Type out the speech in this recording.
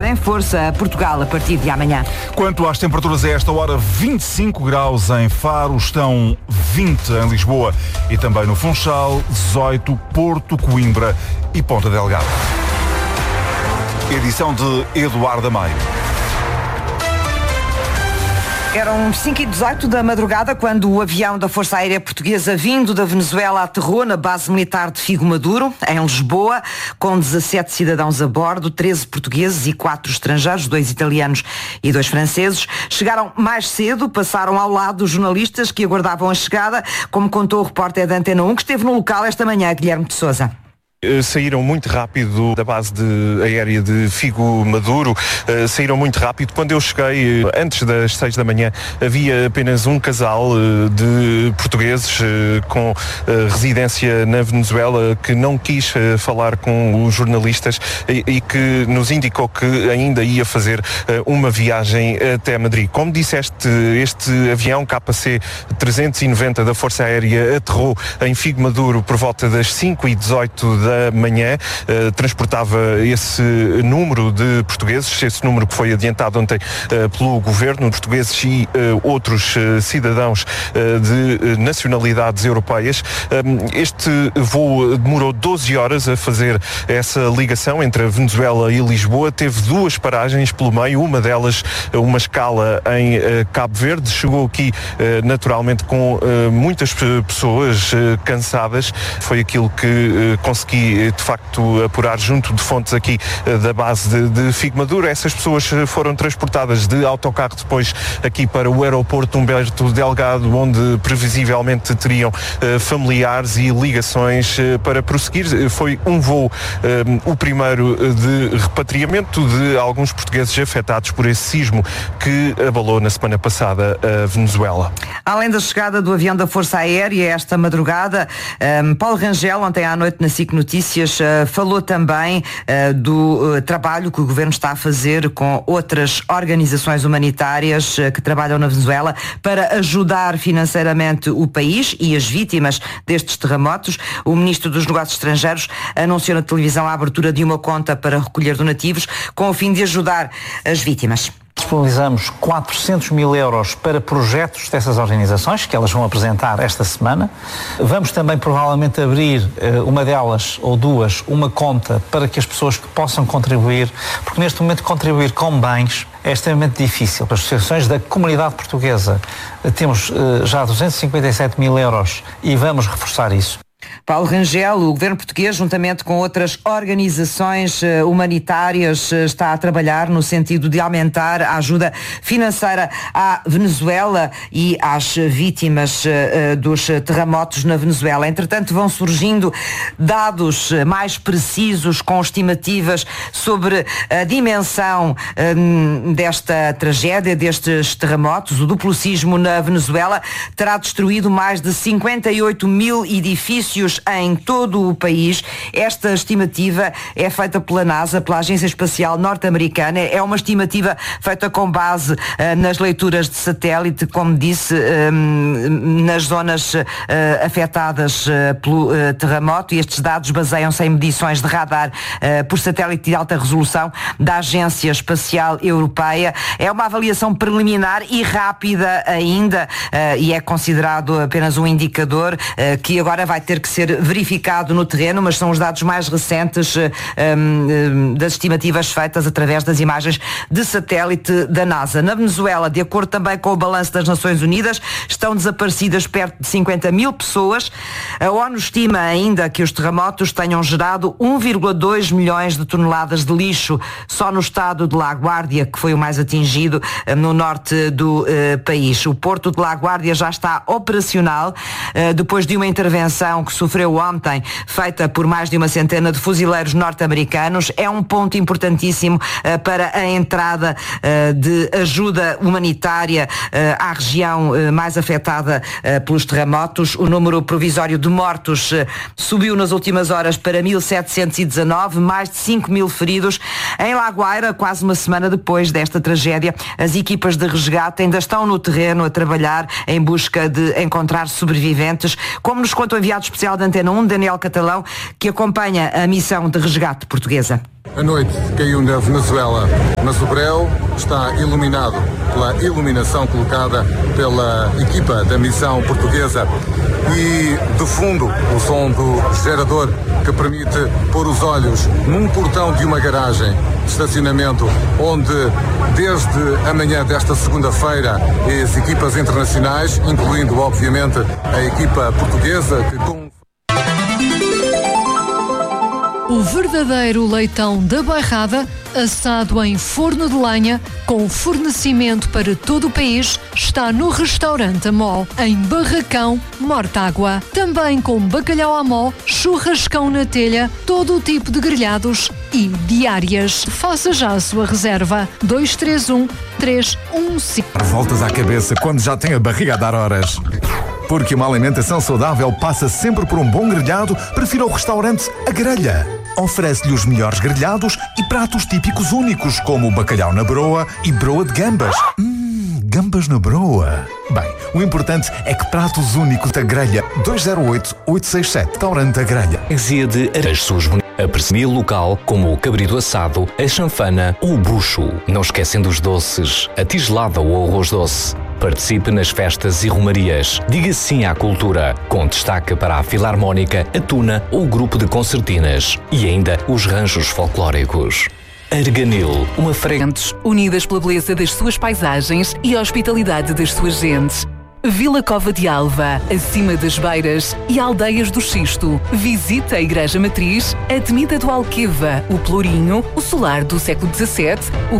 em força a Portugal a partir de amanhã. Quanto às temperaturas a esta hora, 25 graus em Faro, estão 20 em Lisboa e também no Funchal, 18, Porto, Coimbra e Ponta Delgada. Edição de Eduardo Amaio. Eram 5h18 da madrugada quando o avião da Força Aérea Portuguesa vindo da Venezuela aterrou na base militar de Figo Maduro, em Lisboa, com 17 cidadãos a bordo, 13 portugueses e 4 estrangeiros, 2 italianos e 2 franceses. Chegaram mais cedo, passaram ao lado dos jornalistas que aguardavam a chegada, como contou o repórter da Antena 1, que esteve no local esta manhã, Guilherme de Sousa. Saíram muito rápido da base aérea de Figo Maduro, saíram muito rápido. Quando eu cheguei, antes das 6 da manhã, havia apenas um casal de portugueses com residência na Venezuela que não quis falar com os jornalistas e que nos indicou que ainda ia fazer uma viagem até Madrid. Como disseste, este avião KC-390 da Força Aérea aterrou em Figo Maduro por volta das 5h18 da manhã, transportava esse número de portugueses, esse número que foi adiantado ontem pelo governo, portugueses e outros cidadãos de nacionalidades europeias. Este voo demorou 12 horas a fazer essa ligação entre a Venezuela e Lisboa, teve 2 paragens pelo meio, uma delas uma escala em Cabo Verde, chegou aqui naturalmente com muitas pessoas cansadas, foi aquilo que consegui de facto apurar junto de fontes aqui da base de Figo Maduro. Essas pessoas foram transportadas de autocarro depois aqui para o aeroporto Humberto Delgado, onde previsivelmente teriam familiares e ligações para prosseguir. Foi um voo, o primeiro de repatriamento de alguns portugueses afetados por esse sismo que abalou na semana passada a Venezuela. Além da chegada do avião da Força Aérea esta madrugada, Paulo Rangel, ontem à noite na SIC Notícias, falou também do trabalho que o Governo está a fazer com outras organizações humanitárias que trabalham na Venezuela para ajudar financeiramente o país e as vítimas destes terremotos. O Ministro dos Negócios Estrangeiros anunciou na televisão a abertura de uma conta para recolher donativos com o fim de ajudar as vítimas. Disponibilizamos 400 mil euros para projetos dessas organizações, que elas vão apresentar esta semana. Vamos também provavelmente abrir uma delas, ou duas, uma conta para que as pessoas que possam contribuir, porque neste momento contribuir com bens é extremamente difícil. Para as associações da comunidade portuguesa temos já 257 mil euros e vamos reforçar isso. Paulo Rangel, o Governo português, juntamente com outras organizações humanitárias, está a trabalhar no sentido de aumentar a ajuda financeira à Venezuela e às vítimas dos terremotos na Venezuela. Entretanto, vão surgindo dados mais precisos, com estimativas sobre a dimensão desta tragédia, destes terremotos. O duplo sismo na Venezuela terá destruído mais de 58 mil edifícios em todo o país. Esta estimativa é feita pela NASA, pela Agência Espacial Norte-Americana. É uma estimativa feita com base nas leituras de satélite, como disse, nas zonas afetadas pelo terremoto. E estes dados baseiam-se em medições de radar por satélite de alta resolução da Agência Espacial Europeia. É uma avaliação preliminar e rápida ainda, e é considerado apenas um indicador que agora vai ter que ser verificado no terreno, mas são os dados mais recentes das estimativas feitas através das imagens de satélite da NASA. Na Venezuela, de acordo também com o balanço das Nações Unidas, estão desaparecidas perto de 50 mil pessoas. A ONU estima ainda que os terremotos tenham gerado 1,2 milhões de toneladas de lixo só no estado de La Guardia, que foi o mais atingido no norte do país. O porto de La Guardia já está operacional depois de uma intervenção que sofreu ontem, feita por mais de uma centena de fuzileiros norte-americanos. É um ponto importantíssimo para a entrada de ajuda humanitária à região mais afetada pelos terremotos. O número provisório de mortos subiu nas últimas horas para 1.719, mais de 5 mil feridos. Em La Guaira, quase uma semana depois desta tragédia, as equipas de resgate ainda estão no terreno a trabalhar em busca de encontrar sobreviventes, como nos conta o enviado especial comercial da Antena 1, Daniel Catalão, que acompanha a missão de resgate portuguesa. A noite caiu na Venezuela, mas o breu está iluminado pela iluminação colocada pela equipa da missão portuguesa. E, de fundo, o som do gerador que permite pôr os olhos num portão de uma garagem de estacionamento, onde, desde a manhã desta segunda-feira, as equipas internacionais, incluindo, obviamente, a equipa portuguesa, que o verdadeiro leitão da Bairrada, assado em forno de lenha, com fornecimento para todo o país, está no restaurante Amó, em Barracão, Mortágua. Também com bacalhau à mó, churrascão na telha, todo o tipo de grelhados e diárias. Faça já a sua reserva. 231-315. Voltas à cabeça quando já tem a barriga a dar horas. Porque uma alimentação saudável passa sempre por um bom grelhado, prefira o restaurante A Grelha. Oferece-lhe os melhores grelhados e pratos típicos únicos, como o bacalhau na broa e broa de gambas. Gambas na broa. Bem, o importante é que pratos únicos da Grelha. 208-867. Restaurante A Grelha. De as suas a perceber local, como o cabrito assado, a chanfana ou o bucho. Não esquecendo os doces, a tigelada ou o arroz doce. Participe nas festas e romarias. Diga sim à cultura, com destaque para a Filarmónica, a Tuna ou o grupo de concertinas. E ainda os ranchos folclóricos. Arganil, uma frente unidas pela beleza das suas paisagens e a hospitalidade das suas gentes. Vila Cova de Alva, acima das Beiras e Aldeias do Xisto. Visite a Igreja Matriz, a Temida do Alqueva, o Pelourinho, o Solar do século XVII, o